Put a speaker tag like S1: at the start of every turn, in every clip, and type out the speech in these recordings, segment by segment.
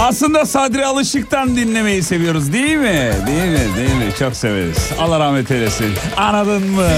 S1: Aslında Sadri Alışık'tan dinlemeyi seviyoruz değil mi? Değil mi? Değil mi? Çok severiz. Allah rahmet eylesin. Anladın mı?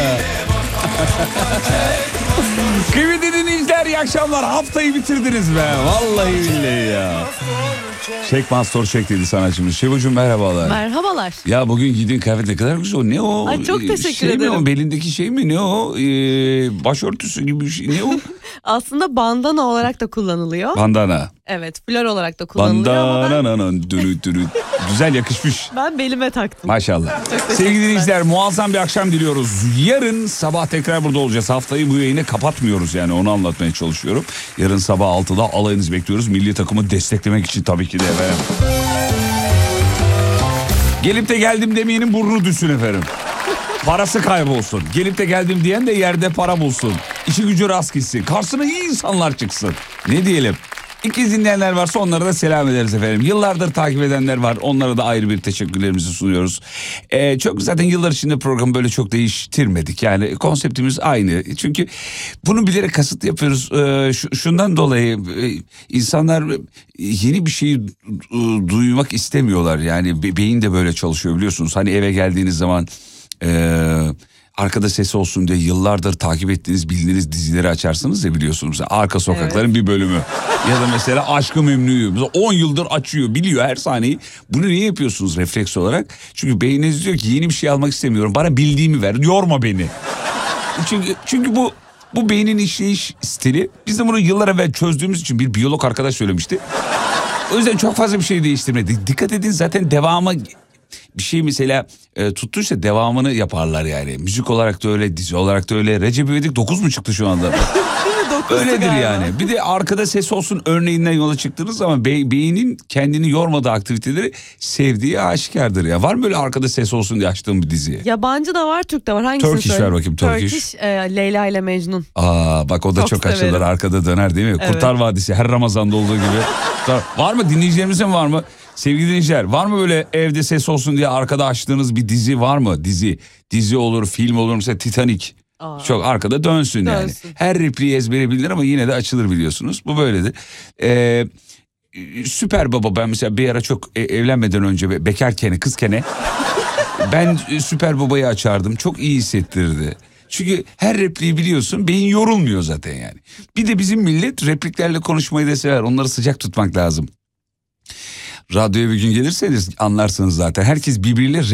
S1: Kıymetli dinleyiciler, iyi akşamlar. Haftayı bitirdiniz be. Vallahi billahi ya. Çek Mastor çek dedi sanatçımız. Şevocuğum merhabalar.
S2: Merhabalar.
S1: Ya bugün giydiğin kıyafet ne kadar güzel. Ne o?
S2: Ay, çok teşekkür
S1: şey
S2: ederim.
S1: Mi o? Belindeki şey mi? Ne o? Başörtüsü gibi bir şey. Ne o?
S2: Aslında bandana olarak da kullanılıyor.
S1: Bandana.
S2: Evet, flör olarak da kullanılıyor ama
S1: Bandana. Dürü. Güzel yakışmış.
S2: ben belime taktım.
S1: Maşallah.
S2: teşekkürler.
S1: Sevgili dinleyiciler, muazzam bir akşam diliyoruz. Yarın sabah tekrar burada olacağız. Haftayı bu yayını kapatmıyoruz, yani onu anlatmaya çalışıyorum. Yarın sabah 6'da alayınızı bekliyoruz. Milli takımı desteklemek için tabii ki de efendim. Gelip de geldim demeyenin burnu düşsün efendim. Parası kaybolsun. Gelip de geldim diyen de yerde para bulsun. İşi gücü rast gitsin. Karşısına iyi insanlar çıksın. Ne diyelim? İkiz dinleyenler varsa onlara da selam ederiz efendim. Yıllardır takip edenler var. Onlara da ayrı bir teşekkürlerimizi sunuyoruz. Çok zaten yıllar içinde programı böyle çok değiştirmedik. Yani konseptimiz aynı. Çünkü bunu bilerek kasıtlı yapıyoruz. Şundan dolayı insanlar yeni bir şeyi duymak istemiyorlar. Yani beyin de böyle çalışıyor biliyorsunuz. Hani eve geldiğiniz zaman... arkada sesi olsun diye yıllardır takip ettiğiniz, bildiğiniz dizileri açarsınız ya, biliyorsunuz. Arka Sokakların bir bölümü. Ya da mesela Aşk-ı Memnu'yu. Mesela 10 yıldır açıyor, biliyor her sahneyi. Bunu niye yapıyorsunuz refleks olarak? Çünkü beyniniz diyor ki yeni bir şey almak istemiyorum. Bana bildiğimi ver, yorma beni. Çünkü bu beynin işleyiş stili. Biz de bunu yıllar evvel çözdüğümüz için bir biyolog arkadaş söylemişti. O yüzden çok fazla bir şey değiştirmedik. Dikkat edin, zaten devamı... Bir şey mesela tuttuysa devamını yaparlar yani. Müzik olarak da öyle, dizi olarak da öyle. Recep İvedik 9 mu çıktı şu anda? Öyledir galiba. Yani. Bir de arkada ses olsun örneğinden yola çıktığınız zaman beynin kendini yormadığı aktiviteleri sevdiği aşikardır ya. Var mı böyle arkada ses olsun diye açtığım bir dizi?
S2: Yabancı da var, Türk de var. Hangisini
S1: Turkish
S2: söyleyeyim?
S1: ver bakayım, Turkish.
S2: Leyla ile Mecnun.
S1: Bak o da çok açılır, arkada döner değil mi? Evet. Kurtar Vadisi her Ramazan'da olduğu gibi. Var mı, dinleyicilerimizin var mı? Sevgili dinleyiciler, var mı böyle evde ses olsun diye arkada açtığınız bir dizi var mı? Dizi olur, film olur, mesela Titanic. Çok arkada dönsün yani. Her repliği ezbere bilinir ama yine de açılır, biliyorsunuz. Bu böyledir. Süper Baba, ben mesela bir ara çok evlenmeden önce bekarken, kızken ben Süper Baba'yı açardım. Çok iyi hissettirdi. Çünkü her repliği biliyorsun, beyin yorulmuyor zaten yani. Bir de bizim millet repliklerle konuşmayı da sever. Onları sıcak tutmak lazım. Radyoya bir gün gelirseniz anlarsınız zaten. Herkes birbiriyle